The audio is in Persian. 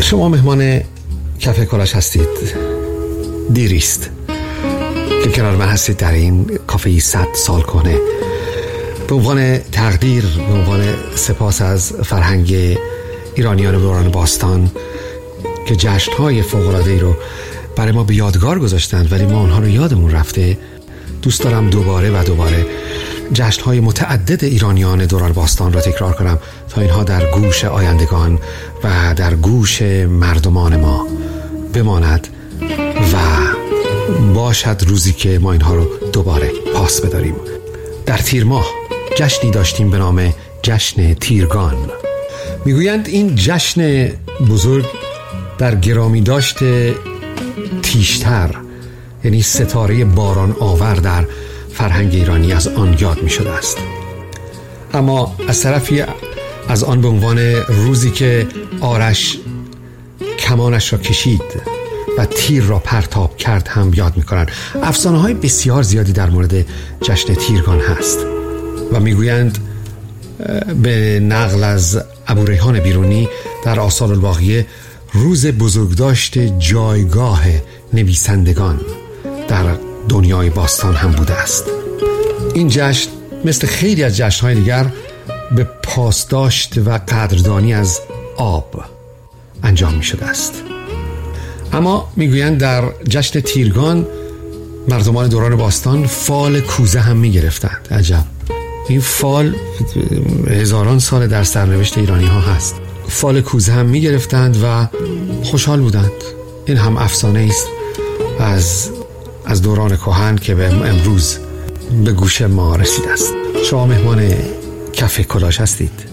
شما مهمان کافه کلاش هستید. دیریست که کنار من هستید در این کافه 100 سال کنه. به عنوان تقدیر، به عنوان سپاس از فرهنگ ایرانیان دوران باستان که جشن‌های فوق‌العاده‌ای رو برای ما به یادگار گذاشتند ولی ما اونها رو یادمون رفته، دوست دارم دوباره و دوباره جشن‌های متعدد ایرانیان دوران باستان را تکرار کنم تا اینها در گوش آیندگان و در گوش مردمان ما بماند و باشد روزی که ما اینها رو دوباره پاس بداریم. در تیر ماه جشنی داشتیم به نام جشن تیرگان. میگویند این جشن بزرگ در گرامی داشته تیشتر، یعنی ستاره باران آور در فرهنگ ایرانی، از آن یاد می شده است. اما از طرفی از آن به عنوان روزی که آرش کمانش را کشید و تیر را پرتاب کرد هم یاد می کنند. افسانه های بسیار زیادی در مورد جشن تیرگان هست و می گویند به نقل از ابوریحان بیرونی در آثار الباقیه روز بزرگداشت جایگاه نویسندگان در دنیای باستان هم بوده است. این جشن مثل خیلی از جشن‌های دیگر به پاسداشت و قدردانی از آب انجام می شده است. اما میگویند در جشن تیرگان مردمان دوران باستان فال کوزه هم می گرفتند. عجب، این فال هزاران سال در سرنوشت ایرانی ها هست. فال کوزه هم می گرفتند و خوشحال بودند. این هم افسانه است از دوران کهن که به امروز به گوش ما رسیده است. شما مهمان کافه کلاش هستید.